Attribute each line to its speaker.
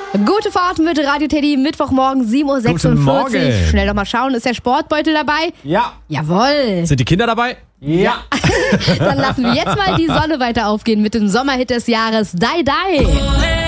Speaker 1: Gute Fahrt mit Radio Teddy, Mittwochmorgen 7.46 Uhr.
Speaker 2: Guten Morgen.
Speaker 1: Schnell doch mal schauen, ist der Sportbeutel dabei?
Speaker 2: Ja.
Speaker 1: Jawohl.
Speaker 2: Sind die Kinder dabei?
Speaker 1: Ja. Dann lassen wir jetzt mal die Sonne weiter aufgehen mit dem Sommerhit des Jahres, Die Die.